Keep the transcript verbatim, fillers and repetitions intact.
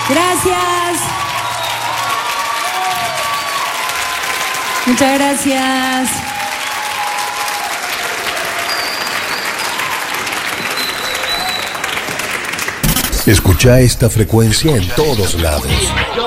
Gracias. Muchas gracias. Escucha esta frecuencia en todos lados.